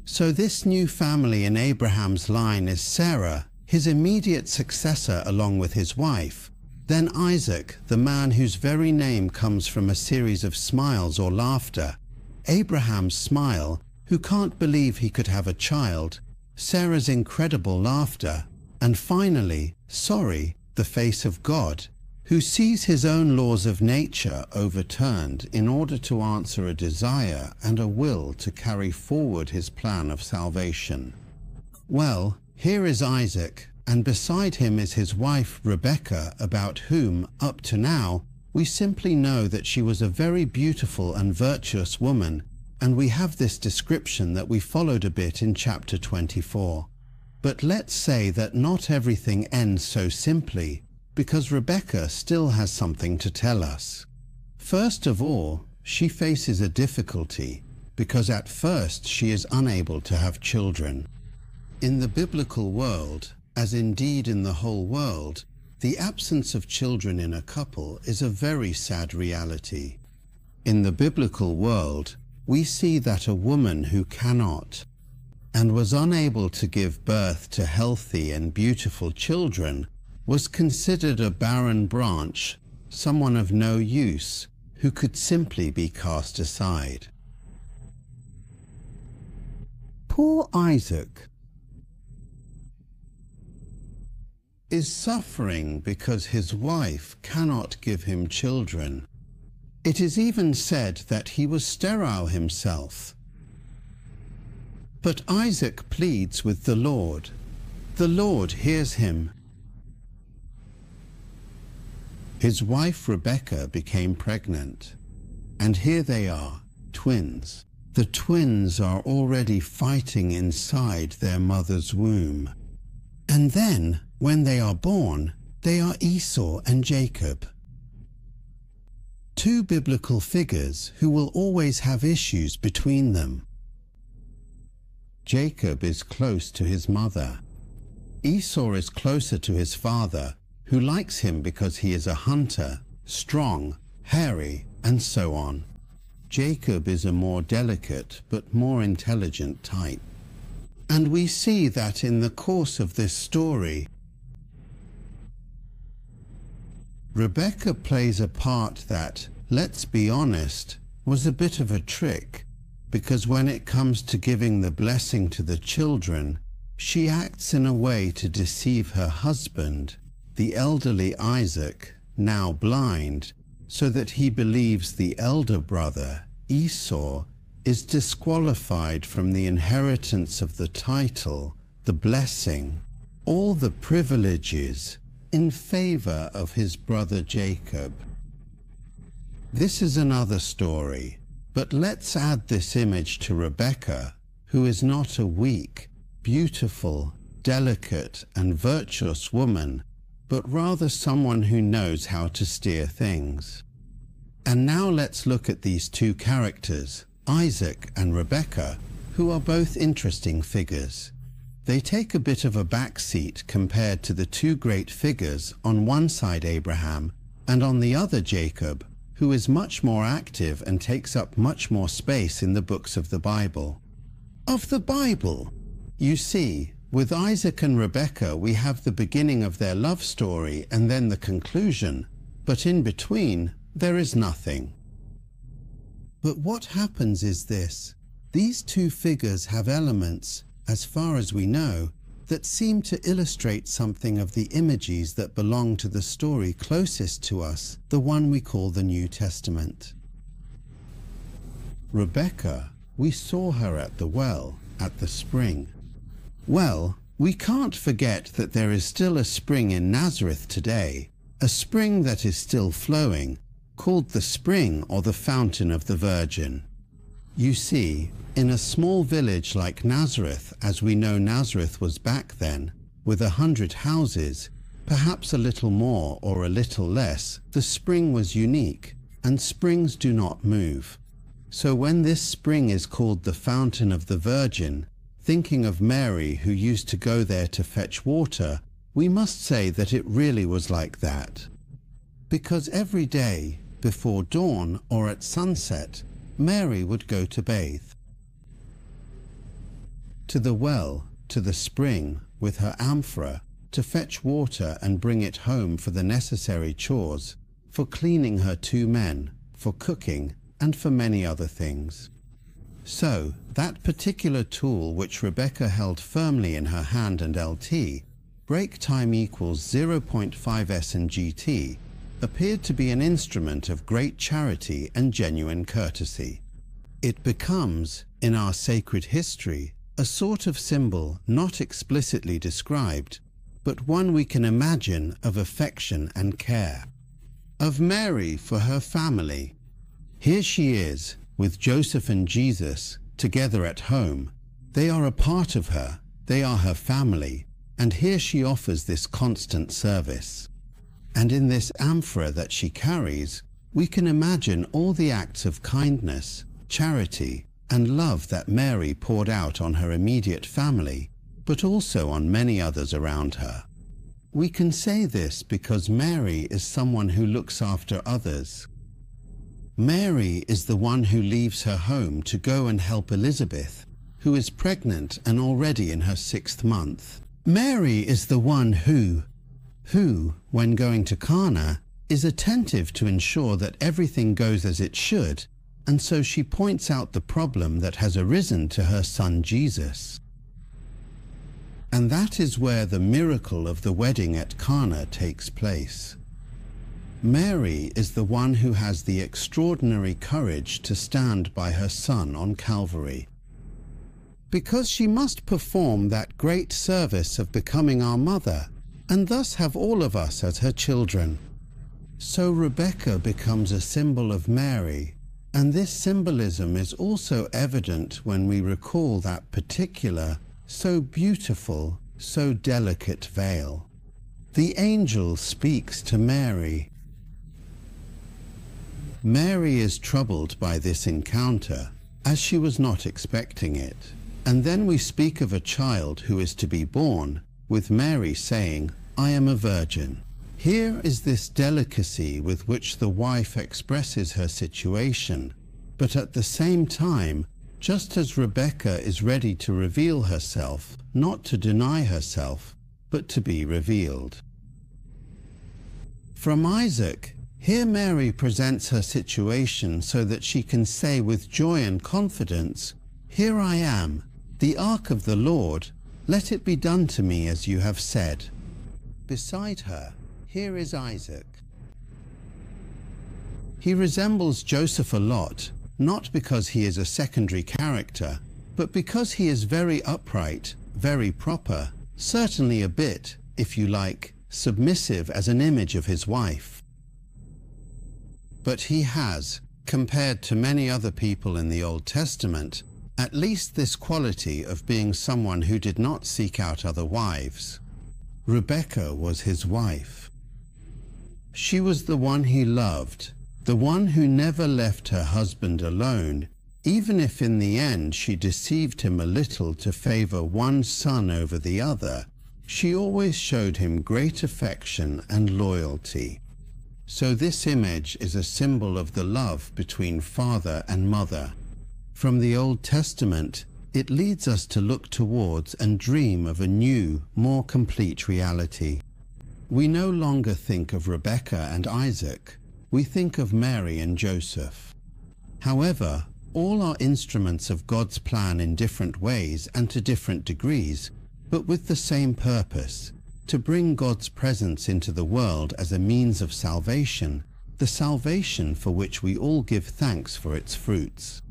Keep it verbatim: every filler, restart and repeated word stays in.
So this new family in Abraham's line is Sarah, his immediate successor along with his wife, then Isaac, the man whose very name comes from a series of smiles or laughter, Abraham's smile, who can't believe he could have a child, Sarah's incredible laughter, and finally, sorry, the face of God, who sees his own laws of nature overturned in order to answer a desire and a will to carry forward his plan of salvation. Well, here is Isaac, and beside him is his wife Rebekah, about whom, up to now, we simply know that she was a very beautiful and virtuous woman, and we have this description that we followed a bit in chapter twenty-four. But let's say that not everything ends so simply, because Rebekah still has something to tell us. First of all, she faces a difficulty, because at first she is unable to have children. In the biblical world, as indeed in the whole world, the absence of children in a couple is a very sad reality. In the biblical world, we see that a woman who cannot and was unable to give birth to healthy and beautiful children was considered a barren branch, someone of no use, who could simply be cast aside. Poor Isaac is suffering because his wife cannot give him children. It is even said that he was sterile himself. But Isaac pleads with the Lord. The Lord hears him. His wife Rebekah became pregnant, and here they are, twins. The twins are already fighting inside their mother's womb. And then, when they are born, they are Esau and Jacob. Two biblical figures who will always have issues between them. Jacob is close to his mother. Esau is closer to his father, who likes him because he is a hunter, strong, hairy, and so on. Jacob is a more delicate but more intelligent type. And we see that in the course of this story, Rebekah plays a part that, let's be honest, was a bit of a trick, because when it comes to giving the blessing to the children, she acts in a way to deceive her husband, the elderly Isaac, now blind, so that he believes the elder brother, Esau, is disqualified from the inheritance of the title, the blessing, all the privileges, in favor of his brother Jacob. This is another story, but let's add this image to Rebekah, who is not a weak, beautiful, delicate, and virtuous woman, but rather someone who knows how to steer things. And now let's look at these two characters, Isaac and Rebekah, who are both interesting figures. They take a bit of a back seat compared to the two great figures, on one side Abraham, and on the other Jacob, who is much more active and takes up much more space in the books of the Bible. Of the Bible! You see, with Isaac and Rebekah we have the beginning of their love story and then the conclusion, but in between there is nothing. But what happens is this: these two figures have elements, as far as we know, that seem to illustrate something of the images that belong to the story closest to us, the one we call the New Testament. Rebekah, we saw her at the well, at the spring. Well, we can't forget that there is still a spring in Nazareth today, a spring that is still flowing, called the spring or the fountain of the Virgin. You see, in a small village like Nazareth, as we know Nazareth was back then, with a hundred houses, perhaps a little more or a little less, the spring was unique, and springs do not move. So when this spring is called the fountain of the Virgin, thinking of Mary who used to go there to fetch water, we must say that it really was like that. Because every day, before dawn or at sunset, Mary would go to bathe. to the well, to the spring, with her amphora, to fetch water and bring it home for the necessary chores, for cleaning her two men, for cooking, and for many other things. So, that particular tool which Rebecca held firmly in her hand and L T, break time equals zero point five S and G T, appeared to be an instrument of great charity and genuine courtesy. It becomes, in our sacred history, a sort of symbol not explicitly described, but one we can imagine of affection and care. Of Mary for her family. Here she is, with Joseph and Jesus, together at home. They are a part of her, they are her family, and here she offers this constant service. And in this amphora that she carries, we can imagine all the acts of kindness, charity, and love that Mary poured out on her immediate family, but also on many others around her. We can say this because Mary is someone who looks after others. Mary is the one who leaves her home to go and help Elizabeth, who is pregnant and already in her sixth month. Mary is the one who, who, when going to Cana, is attentive to ensure that everything goes as it should, and so she points out the problem that has arisen to her son Jesus. And that is where the miracle of the wedding at Cana takes place. Mary is the one who has the extraordinary courage to stand by her son on Calvary. Because she must perform that great service of becoming our mother, and thus have all of us as her children. So Rebecca becomes a symbol of Mary, and this symbolism is also evident when we recall that particular, so beautiful, so delicate veil. The angel speaks to Mary. Mary is troubled by this encounter, as she was not expecting it. And then we speak of a child who is to be born, with Mary saying, "I am a virgin." Here is this delicacy with which the wife expresses her situation, but at the same time, just as Rebecca is ready to reveal herself, not to deny herself, but to be revealed. From Isaac, here Mary presents her situation so that she can say with joy and confidence, "Here I am, the ark of the Lord, let it be done to me as you have said." Beside her, here is Isaac. He resembles Joseph a lot, not because he is a secondary character, but because he is very upright, very proper, certainly a bit, if you like, submissive as an image of his wife. But he has, compared to many other people in the Old Testament, at least this quality of being someone who did not seek out other wives. Rebecca was his wife. She was the one he loved, the one who never left her husband alone, even if in the end she deceived him a little to favor one son over the other. She always showed him great affection and loyalty. So this image is a symbol of the love between father and mother. From the Old Testament, it leads us to look towards and dream of a new, more complete reality. We no longer think of Rebecca and Isaac, we think of Mary and Joseph. However, all are instruments of God's plan in different ways and to different degrees, but with the same purpose, to bring God's presence into the world as a means of salvation, the salvation for which we all give thanks for its fruits.